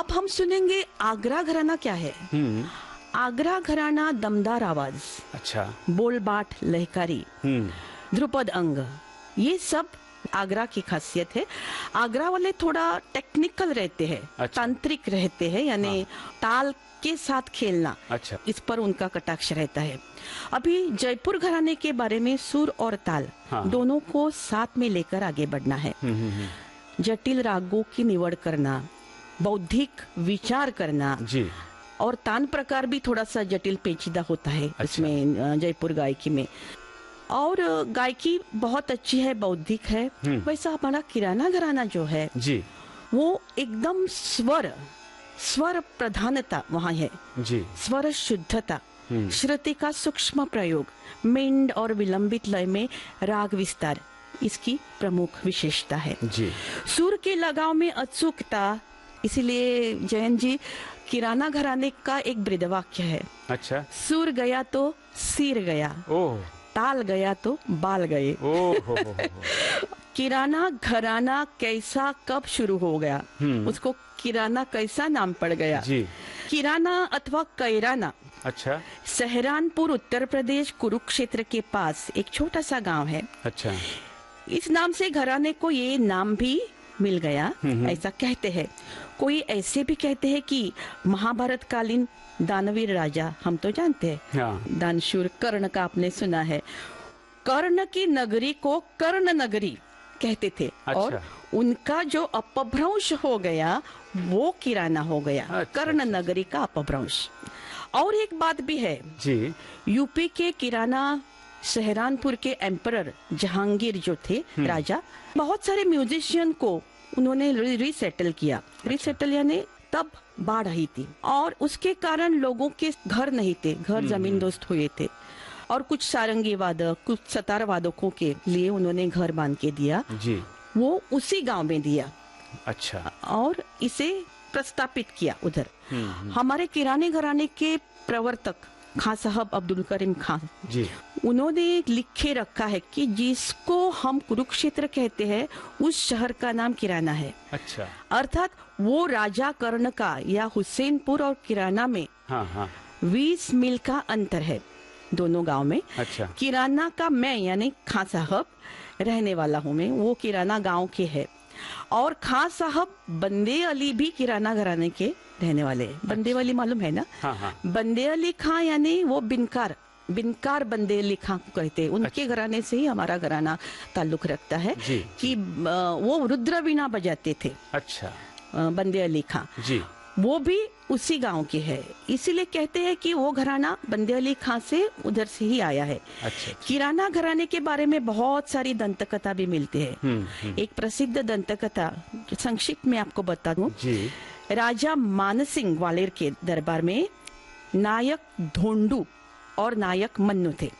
अब हम सुनेंगे आगरा घराना क्या है। आगरा घराना दमदार आवाज, अच्छा, बोलबाट लहकारी, ध्रुपद अंग, ये सब आगरा की खासियत है। आगरा वाले थोड़ा टेक्निकल रहते हैं, अच्छा। तांत्रिक रहते हैं, यानी ताल के साथ खेलना, अच्छा, इस पर उनका कटाक्ष रहता है। अभी जयपुर घराने के बारे में सुर और ताल दोनों को साथ में लेकर आगे बढ़ना है। जटिल रागों की निवड़ करना, बौद्धिक विचार करना जी, और तान प्रकार भी थोड़ा सा जटिल पेचीदा होता है। अच्छा। इसमें जयपुर गायकी में, और गायकी बहुत अच्छी है, बौद्धिक है। वैसा हमारा किराना घराना जो है जी, वो एकदम स्वर प्रधानता वहाँ है जी, स्वर शुद्धता, श्रुति का सूक्ष्म प्रयोग, मेंड और विलंबित लय में राग विस्तार इसकी प्रमुख विशेषता है। जी, सुर के लगाव में अचूकता, इसीलिए जयंत जी किराना घराने का एक बृहदवाक्य है, अच्छा, सुर गया तो सिर गया, ओह, ताल गया तो बाल गए। ओह हो। किराना घराना कैसा कब शुरू हो गया, उसको किराना कैसा नाम पड़ गया। जी, किराना अथवा कैराना, अच्छा, सहरानपुर उत्तर प्रदेश कुरुक्षेत्र के पास एक छोटा सा गांव है। अच्छा, इस नाम से घराने को ये नाम भी मिल गया, ऐसा कहते हैं। कोई ऐसे भी कहते हैं कि महाभारत कालीन दानवीर राजा, हम तो जानते हैं हाँ, दानशूर कर्ण का आपने सुना है, कर्ण की नगरी को कर्ण नगरी कहते थे। अच्छा। और उनका जो अपभ्रंश हो गया वो किराना हो गया। अच्छा, कर्ण अच्छा। नगरी का अपभ्रंश। और एक बात भी है जी, यूपी के किराना सहरानपुर के एम्परर जहांगीर जो थे राजा, बहुत सारे म्यूजिशियन को उन्होंने रिसेटल किया। रिसेटल यानी तब बाढ़ आई थी और उसके कारण लोगों के घर नहीं थे, घर जमीन दोस्त हुए थे, और कुछ सारंगी वादक, कुछ सतार वादकों के लिए उन्होंने घर बांध के दिया। जी, वो उसी गांव में दिया अच्छा, और इसे प्रस्तापित किया उधर। हमारे किराने घराने के प्रवर्तक खां साहब अब्दुल करीम खान जी, उन्होंने लिखे रखा है कि जिसको हम कुरुक्षेत्र कहते हैं उस शहर का नाम किराना है। अच्छा, अर्थात वो राजा कर्ण का या हुसैनपुर और किराना में हाँ हाँ, 20 मील का अंतर है दोनों गांव में। अच्छा, किराना का मैं यानी खां साहब रहने वाला हूँ, मैं वो किराना गांव के है, और खां साहब बंदे अली भी किराना घराने के रहने वाले हैं। बंदे अली मालूम है ना? हाँ हाँ, बंदे अली खां यानी वो बिनकार बंदे अली खां को कहते हैं। उनके घराने से ही हमारा घराना ताल्लुक रखता है जी, कि वो रुद्र वीणा बजाते थे। अच्छा, बंदे अली खां जी, वो भी उसी गांव के है, इसीलिए कहते हैं कि वो घराना बंदे अली खां से उधर से ही आया है। अच्छा, किराना घराने के बारे में बहुत सारी दंतकथा भी मिलती है। एक प्रसिद्ध दंतकथा संक्षिप्त में आपको बता दूं। जी, राजा मानसिंह ग्वालियर के दरबार में नायक धोंडू और नायक मन्नू थे।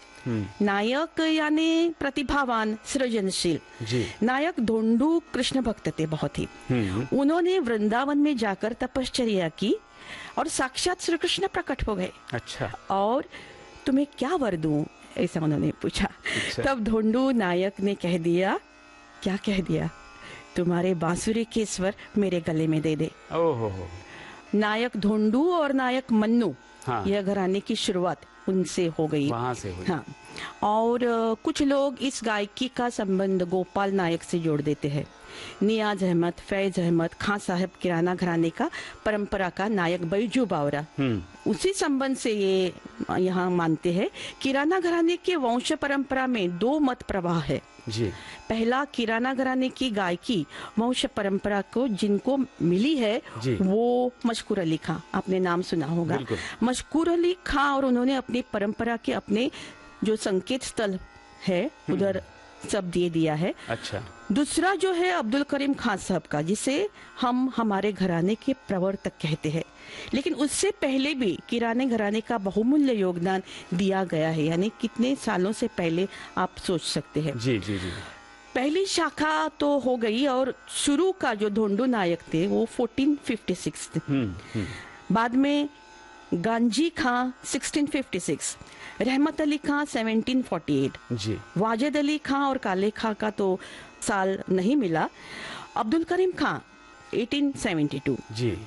नायक यानी प्रतिभावान, सृजनशील। जी, नायक धोंडू कृष्ण भक्त थे बहुत ही। उन्होंने वृंदावन में जाकर तपश्चर्या की और साक्षात श्री कृष्ण प्रकट हो गए। अच्छा, और तुम्हें क्या वर दूं, ऐसा उन्होंने पूछा। अच्छा। तब धोंडू नायक ने कह दिया, क्या कह दिया, तुम्हारे बांसुरी के स्वर मेरे गले में दे दे। ओहो, नायक धोंडू और नायक मन्नू, हाँ, यह घराने की शुरुआत उनसे हो गई। वहाँ से हुई। हाँ, और कुछ लोग इस गायकी का संबंध गोपाल नायक से जोड़ देते हैं। नियाज अहमद, फैज अहमद, खां साहब किराना घराने का परंपरा का नायक बैजू बावरा, उसी संबंध से ये यहाँ मानते हैं। किराना घराने के वंश परंपरा में 2 मत प्रवाह है। जी, पहला, किराना घराने की गायकी वंश परंपरा को जिनको मिली है जी, वो मशकूर अली खां, आपने नाम सुना होगा। बिल्कुल। मशकूर अली खां, और उन्होंने अपनी परंपरा के अपने जो संकेत स्थल है उधर सब दे दिया है। अच्छा, दूसरा जो है अब्दुल करीम खान साहब का, जिसे हम हमारे घराने के प्रवर्तक कहते हैं, लेकिन उससे पहले भी किराने घराने का बहुमूल्य योगदान दिया गया है। यानी कितने सालों से पहले आप सोच सकते हैं। जी, जी, जी, पहली शाखा तो हो गई, और शुरू का जो धोंडू नायक थे वो 1456 थे। बाद में गांजी खां 1656, रहमत अली खां 1748, जी, वाजिद अली खां और काले खां का तो साल नहीं मिला, अब्दुल करीम खां 1872। जी,